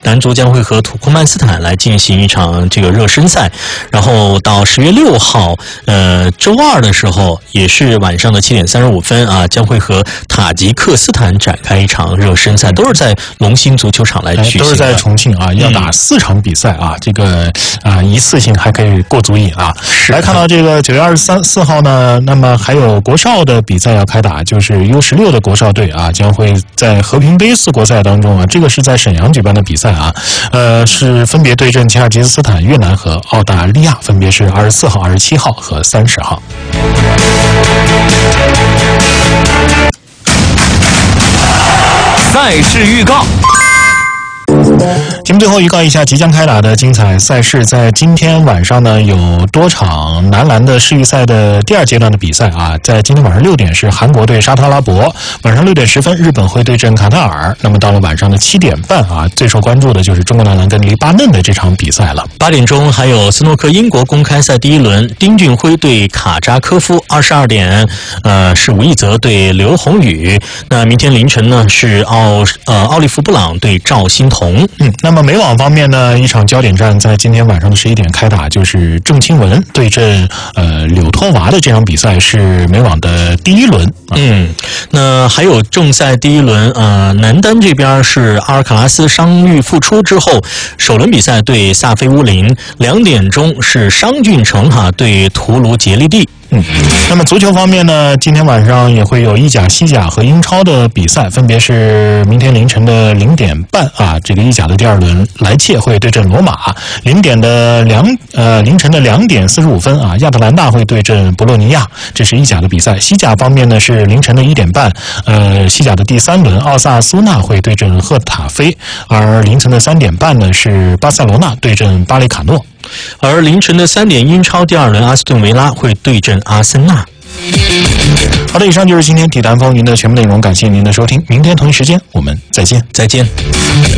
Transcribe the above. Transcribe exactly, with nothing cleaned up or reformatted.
男足将会和土库曼斯坦来进行一场这个热身赛，然后到十月六号，呃，周二的时候也是晚上的七点三十五分啊，将会和塔吉克斯坦展开一场热身赛，都是在龙兴足球场来举行的， 都是在重庆啊，要打四场比赛啊，嗯、这个啊一次性还可以过足瘾啊。来看到这个九月二十三四号呢，那么还有国少的比赛要开打，就是 U 十六的国少队啊，将会在和平杯四国赛当中啊，这个是在沈阳举办的比赛啊，呃，是分别对阵吉尔吉斯斯坦、越南和澳大利亚，分别是二十四号、二十七号和三十号。 赛事预告。 节目最后预告一下即将开打的精彩赛事，在今天晚上呢有多场男篮的世预赛的第二阶段的比赛啊，在今天晚上六点是韩国对沙特阿拉伯，晚上六点十分日本会对阵卡塔尔，那么到了晚上的七点半啊，最受关注的就是中国男篮跟黎巴嫩的这场比赛了。 八点钟还有斯诺克英国公开赛第一轮，丁俊晖对卡扎科夫，二十二点呃是吴亦泽对刘宏宇，那明天凌晨呢是奥呃奥利弗布朗对赵欣彤。 嗯，那么美网方面呢，一场焦点战在今天晚上的十一点开打，就是郑钦文对阵呃柳托娃的这场比赛是美网的第一轮。 啊、嗯，那还有正赛第一轮，呃，男单这边是阿尔卡拉斯伤愈复出之后，首轮比赛对萨菲乌林，两点钟是商俊成哈对图卢杰利蒂。 嗯，那么足球方面呢，今天晚上也会有意甲、西甲和英超的比赛，分别是明天凌晨的零点半啊，这个意甲的第二轮，莱切会对阵罗马；零点的两呃凌晨的两点四十五分啊，亚特兰大会对阵博洛尼亚，这是意甲的比赛。西甲方面呢是凌晨的一点半，呃，西甲的第三轮，奥萨苏纳会对阵赫塔菲，而凌晨的三点半呢是巴塞罗那对阵巴雷卡诺。 而凌晨的三点，英超第二轮，阿斯顿维拉会对阵阿森纳。 好的，以上就是今天体坛风云的全部内容，感谢您的收听，明天同一时间我们再见， 再见。